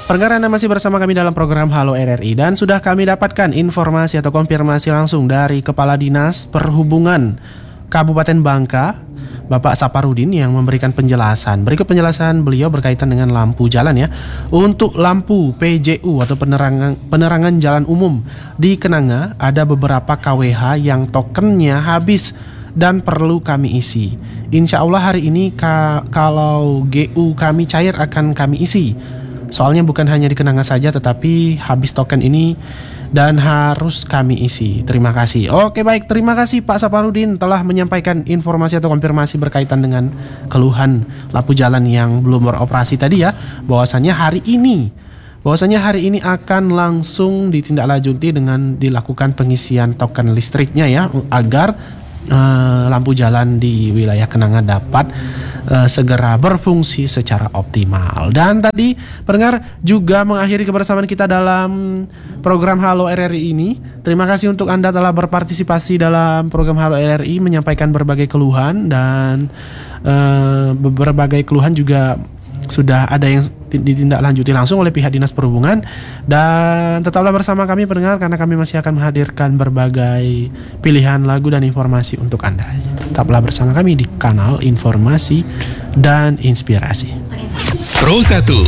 Pendengar, Anda masih bersama kami dalam program Halo RRI dan sudah kami dapatkan informasi atau konfirmasi langsung dari Kepala Dinas Perhubungan Kabupaten Bangka, Bapak Saparudin, yang memberikan penjelasan. Berikut penjelasan beliau berkaitan dengan lampu jalan ya. Untuk lampu PJU atau penerangan jalan umum di Kenanga, ada beberapa KWH yang tokennya habis dan perlu kami isi. Insya Allah hari ini kalau GU kami cair akan kami isi. Soalnya bukan hanya di Kenanga saja, tetapi habis token ini dan harus kami isi. Terima kasih. Oke, baik, terima kasih Pak Saparudin telah menyampaikan informasi atau konfirmasi berkaitan dengan keluhan lampu jalan yang belum beroperasi tadi ya. Bahwasanya hari ini akan langsung ditindaklanjuti dengan dilakukan pengisian token listriknya ya, agar lampu jalan di wilayah Kenanga dapat segera berfungsi secara optimal. Dan tadi pendengar juga mengakhiri kebersamaan kita dalam program Halo RRI ini. Terima kasih untuk Anda telah berpartisipasi dalam program Halo RRI, menyampaikan berbagai keluhan dan berbagai keluhan juga sudah ada yang ditindaklanjuti langsung oleh pihak Dinas Perhubungan. Dan tetaplah bersama kami pendengar, karena kami masih akan menghadirkan berbagai pilihan lagu dan informasi untuk Anda. Tetaplah bersama kami di kanal Informasi dan Inspirasi. Pro 1